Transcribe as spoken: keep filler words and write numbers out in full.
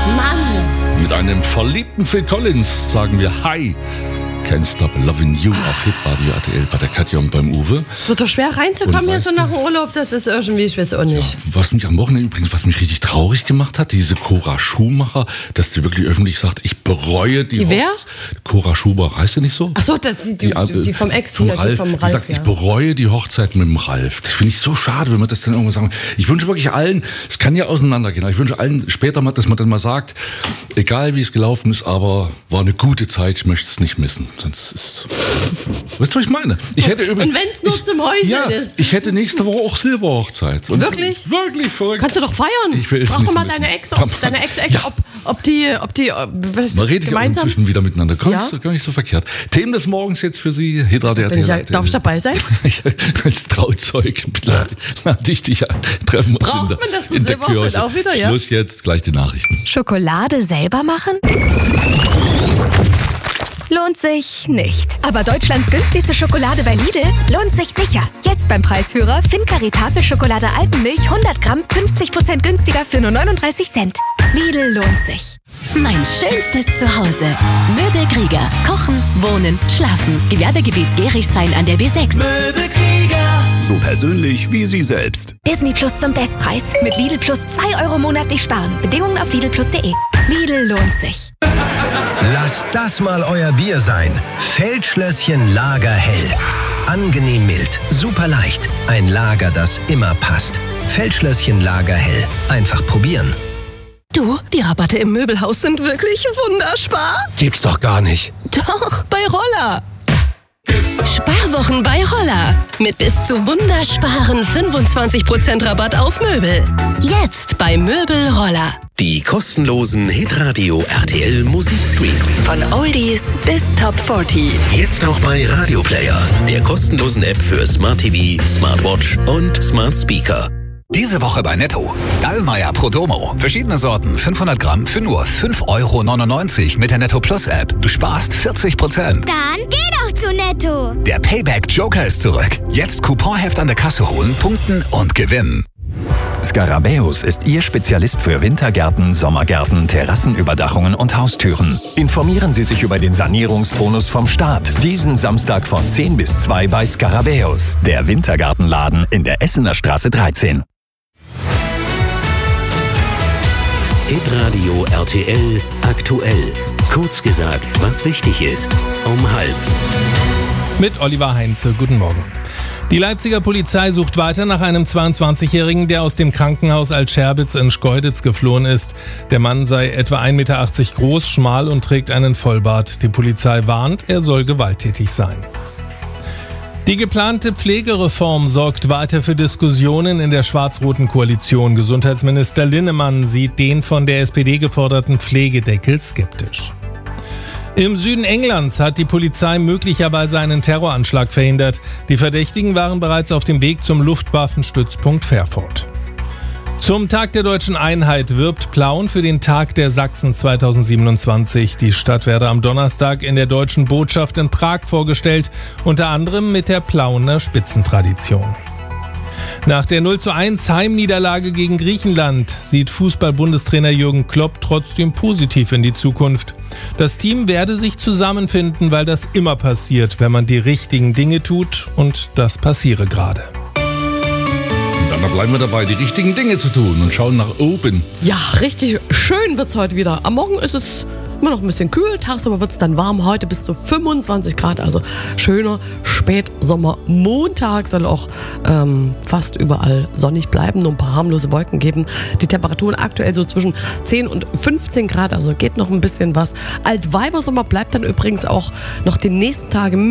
Mann! Mit einem verliebten Phil Collins sagen wir Hi. Can't Stop Loving You auf Hitradio R T L bei der Katja und beim Uwe. Wird doch schwer reinzukommen hier so nach dem Urlaub, das ist irgendwie, ich weiß auch nicht. Ja, was mich am Wochenende übrigens, was mich richtig traurig gemacht hat, diese Cora Schumacher, dass die wirklich öffentlich sagt, ich bereue die, die wer? Hochz- Cora Schumacher, heißt sie nicht so? Ach so, das, die, die, die, die vom Ex vom hier, Ralf, die vom Ralf. Die sagt, ja. ich bereue die Hochzeit mit dem Ralf. Das finde ich so schade, wenn man das dann irgendwann sagen. Ich wünsche wirklich allen, es kann ja auseinandergehen, aber ich wünsche allen später mal, dass man dann mal sagt, egal wie es gelaufen ist, aber war eine gute Zeit, ich möchte es nicht missen. Sonst ist weißt du, was ich meine? Ich hätte übrigens, und wenn es nur ich, zum Heucheln ja, ist. Ich hätte nächste Woche auch Silberhochzeit. Und wirklich? Wirklich verrückt. Kannst du doch feiern. Ich will es Frag nicht doch mal missen. deine Ex, ob, deine Ex-Ex, Ja. ob, ob die, ob die, ob, was, Man redet ja auch gemeinsam. inzwischen wieder miteinander. Gar, Ja. nicht so, gar nicht so verkehrt. Themen des Morgens jetzt für Sie. Hitradio Bin ich ja, darf ich dabei sein? Als Trauzeug lade lade ich dich an. Treffen wir uns Braucht in der, man das zur in der Silberhochzeit Kirche. auch wieder, ja? Schluss jetzt, gleich die Nachrichten. Schokolade selber machen? Lohnt sich nicht. Aber Deutschlands günstigste Schokolade bei Lidl lohnt sich sicher. Jetzt beim Preisführer Fincari Tafelschokolade Alpenmilch hundert Gramm fünfzig Prozent günstiger für nur neununddreißig Cent. Lidl lohnt sich. Mein schönstes Zuhause. Möbelkrieger. Kochen, wohnen, schlafen. Gewerbegebiet Gerichshain an der B sechs. Möbelkrieger. So persönlich wie Sie selbst. Disney Plus zum Bestpreis. Mit Lidl Plus zwei Euro monatlich sparen. Bedingungen auf lidl plus punkt de. Lidl lohnt sich. Lasst das mal euer Bier sein. Feldschlösschen Lagerhell. Angenehm mild, super leicht. Ein Lager, das immer passt. Feldschlösschen Lagerhell. Einfach probieren. Du, die Rabatte im Möbelhaus sind wirklich wunderspar. Gibt's doch gar nicht. Doch, bei Roller. Sparwochen bei Roller. Mit bis zu wundersparen fünfundzwanzig Prozent Rabatt auf Möbel. Jetzt bei Möbel Roller. Die kostenlosen Hitradio R T L Musikstreams. Von Oldies bis Top vierzig. Jetzt auch bei Radio Player, der kostenlosen App für Smart T V, Smartwatch und Smart Speaker. Diese Woche bei Netto. Dallmayr Prodomo. Verschiedene Sorten, fünfhundert Gramm für nur fünf Euro neunundneunzig mit der Netto Plus App. Du sparst vierzig Prozent. Dann geh doch zu Netto. Der Payback Joker ist zurück. Jetzt Couponheft an der Kasse holen, punkten und gewinnen. Scarabäus ist Ihr Spezialist für Wintergärten, Sommergärten, Terrassenüberdachungen und Haustüren. Informieren Sie sich über den Sanierungsbonus vom Staat. Diesen Samstag von zehn bis zwei bei Scarabäus, der Wintergartenladen in der Essener Straße dreizehn. Hitradio R T L aktuell. Kurz gesagt, was wichtig ist. Um halb. Mit Oliver Heinze. Guten Morgen. Die Leipziger Polizei sucht weiter nach einem zweiundzwanzigjährigen, der aus dem Krankenhaus Alt-Scherbitz in Schkeuditz geflohen ist. Der Mann sei etwa ein Meter achtzig groß, schmal und trägt einen Vollbart. Die Polizei warnt, er soll gewalttätig sein. Die geplante Pflegereform sorgt weiter für Diskussionen in der schwarz-roten Koalition. Gesundheitsminister Linnemann sieht den von der S P D geforderten Pflegedeckel skeptisch. Im Süden Englands hat die Polizei möglicherweise einen Terroranschlag verhindert. Die Verdächtigen waren bereits auf dem Weg zum Luftwaffenstützpunkt Fairford. Zum Tag der Deutschen Einheit wirbt Plauen für den Tag der Sachsen zweitausendsiebenundzwanzig. Die Stadt werde am Donnerstag in der Deutschen Botschaft in Prag vorgestellt, unter anderem mit der Plauener Spitzentradition. Nach der null zu eins Heimniederlage gegen Griechenland sieht Fußball-Bundestrainer Jürgen Klopp trotzdem positiv in die Zukunft. Das Team werde sich zusammenfinden, weil das immer passiert, wenn man die richtigen Dinge tut, und das passiere gerade. Und dann bleiben wir dabei, die richtigen Dinge zu tun und schauen nach oben. Ja, richtig schön wird's heute wieder. Am Morgen ist es immer noch ein bisschen kühl, tagsüber wird's dann warm. Heute bis zu fünfundzwanzig Grad, also schöner Spätsommer. Montag soll auch ähm, fast überall sonnig bleiben, nur ein paar harmlose Wolken geben. Die Temperaturen aktuell so zwischen zehn und fünfzehn Grad, also geht noch ein bisschen was. Altweibersommer bleibt dann übrigens auch noch die nächsten Tage